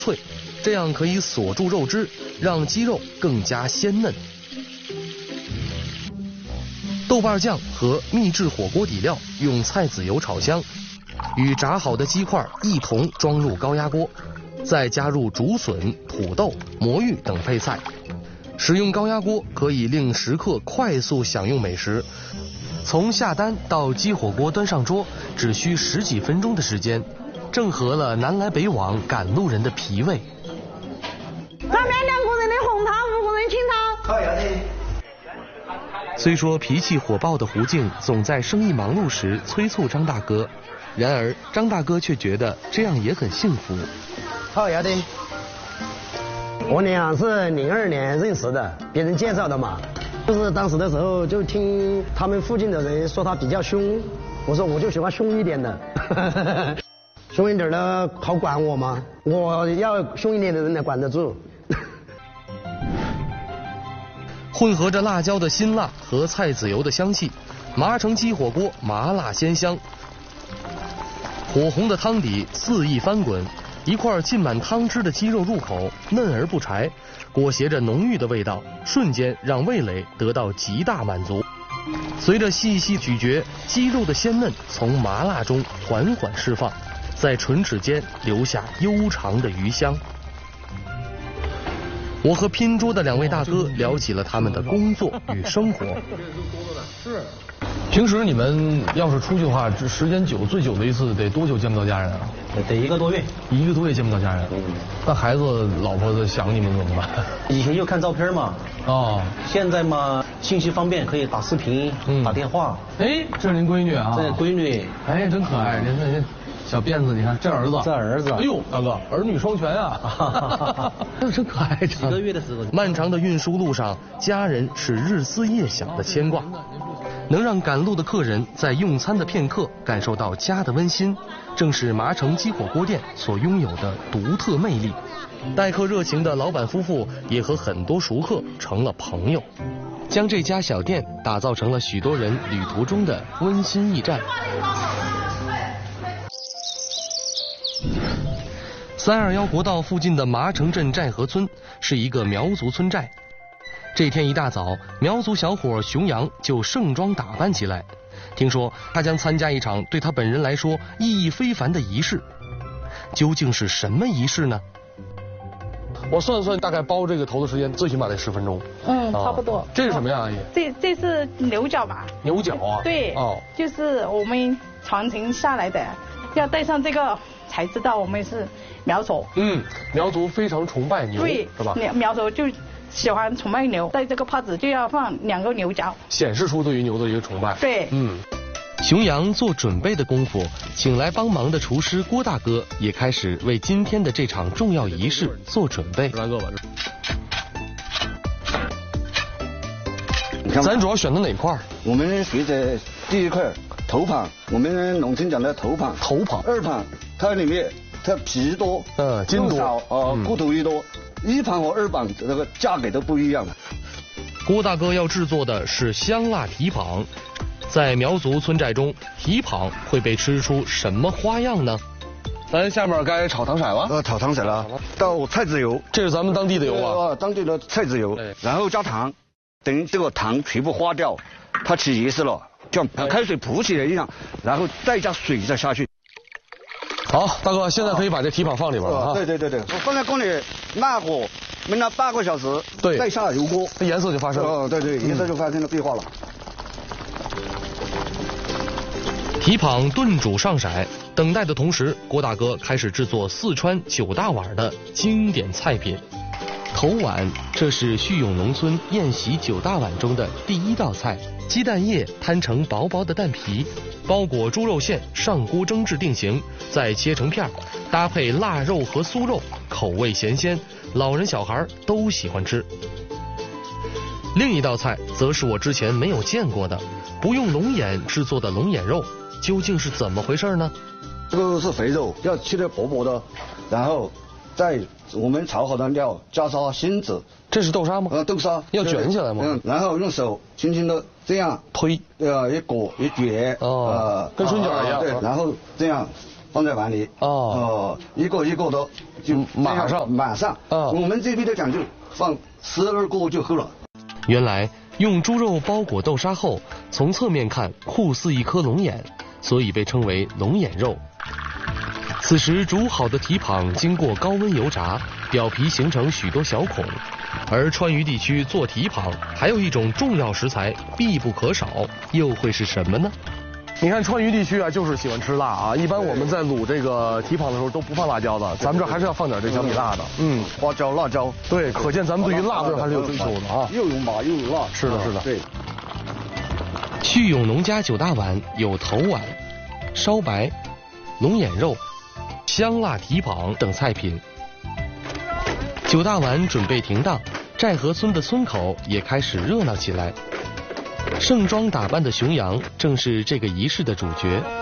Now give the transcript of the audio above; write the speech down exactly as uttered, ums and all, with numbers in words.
脆，这样可以锁住肉汁，让鸡肉更加鲜嫩。豆瓣酱和秘制火锅底料用菜籽油炒香，与炸好的鸡块一同装入高压锅，再加入竹笋、土豆、魔芋等配菜。使用高压锅可以令食客快速享用美食，从下单到鸡火锅端上桌只需十几分钟的时间，正合了南来北往赶路人的脾胃。 上面两个人的红汤，五个人清汤。可以的。 虽说脾气火爆的胡静总在生意忙碌时催促张大哥，然而张大哥却觉得这样也很幸福。 好要的。我俩是零二年认识的，别人介绍的嘛。就是当时的时候就听他们附近的人说他比较凶，我说我就喜欢凶一点的。凶一点的好管我吗？我要凶一点的人才管得住。 混合着辣椒的辛辣和菜籽油的香气，麻城鸡火锅麻辣鲜香，火红的汤底肆意翻滚，一块浸满汤汁的鸡肉入口嫩而不柴，裹挟着浓郁的味道，瞬间让味蕾得到极大满足。随着细细咀嚼，鸡肉的鲜嫩从麻辣中缓缓释放，在唇齿间留下悠长的余香。我和拼桌的两位大哥聊起了他们的工作与生活。 是。平时你们要是出去的话，这时间久，最久的一次得多久见不到家人啊？ 得一个多月。 一个多月见不到家人。嗯。那孩子、老婆子想你们怎么办？ 以前就看照片嘛。哦。现在嘛，信息方便，可以打视频、嗯、打电话。 哎，这是您闺女啊？ 这是闺女。 哎，真可爱！您看您。小辫子，你看这儿子， 这儿子， 哎呦，大哥，儿女双全啊，真可爱。 几个月的时候， 漫长的运输路上，家人是日思夜想的牵挂，能让赶路的客人在用餐的片刻感受到家的温馨，正是麻城鸡火锅店所拥有的独特魅力。待客热情的老板夫妇也和很多熟客成了朋友，将这家小店打造成了许多人旅途中的温馨驿站。三二幺国道附近的麻城镇寨河村是一个苗族村寨。这天一大早，苗族小伙熊阳就盛装打扮起来。听说他将参加一场对他本人来说意义非凡的仪式。究竟是什么仪式呢？ 我算算，大概包这个头的时间最起码得十分钟。 嗯，差不多。 啊、这是什么呀，阿姨？ 这这是牛角吧？ 牛角啊？ 对。哦，就是我们传承下来的，要带上这个才知道我们是苗族。 嗯，苗族非常崇拜牛， 对， 是吧？ 苗族就喜欢崇拜牛，在这个帕子就要放两个牛角， 显示出对于牛的一个崇拜。 对， 嗯。 熊阳做准备的功夫，请来帮忙的厨师郭大哥也开始为今天的这场重要仪式做准备。 来个吧， 你看，咱主要选的哪块？ 我们学的第一块头盘，我们农村讲的头盘。 头盘。 二盘，它里面它皮多， 嗯，筋多， 少啊，骨头也多。一盘和二盘这个价格都不一样。 郭大哥要制作的是香辣蹄膀。在苗族村寨中，蹄膀会被吃出什么花样呢？ 咱下面该炒糖色了。 呃，炒糖色了，倒菜籽油， 这是咱们当地的油啊。 呃，当地的菜籽油，然后加糖，等这个糖全部化掉，它起颜色了，像开水浮起来一样，然后再加水再下去。 好，大哥，现在可以把这蹄膀放里边了啊。 对对对对，我放在锅里慢火焖了八个小时， 对， 再下油锅， 它颜色就发生了。 哦，对对，颜色就发生了变化了。 蹄膀炖煮上色，等待的同时，郭大哥开始制作四川九大碗的经典菜品。头碗，这是叙永农村宴席九大碗中的第一道菜。鸡蛋液摊成薄薄的蛋皮，包裹猪肉馅上锅蒸至定型，再切成片，搭配腊肉和酥肉，口味咸鲜，老人小孩都喜欢吃。另一道菜则是我之前没有见过的，不用龙眼制作的龙眼肉，究竟是怎么回事呢？ 这个是肥肉，要切得薄薄的，然后再我们炒好的料加上芯子。 这是豆沙吗？ 呃，豆沙要卷起来吗？ 嗯，然后用手轻轻的这样推， 呃，一裹一卷， 哦，呃，跟春卷一样。 对，然后这样放在碗里。哦。哦，一个一个的就马上马上。哦。我们这边的讲究放十二个就够了。 原来用猪肉包裹豆沙后，从侧面看酷似一颗龙眼，所以被称为龙眼肉。此时煮好的蹄膀经过高温油炸，表皮形成许多小孔。而川渝地区做蹄膀还有一种重要食材必不可少，又会是什么呢？ 你看川渝地区啊，就是喜欢吃辣啊。一般我们在卤这个蹄膀的时候都不放辣椒的，咱们这还是要放点这小米辣的。嗯， 花椒、辣椒。 对，可见咱们对于辣味还是有追求的啊。 又有麻又有辣。 是的，是的。 对。 叙永农家九大碗有头碗、烧白、龙眼肉、香辣蹄膀等菜品。九大碗准备停当，寨河村的村口也开始热闹起来。盛装打扮的熊羊正是这个仪式的主角。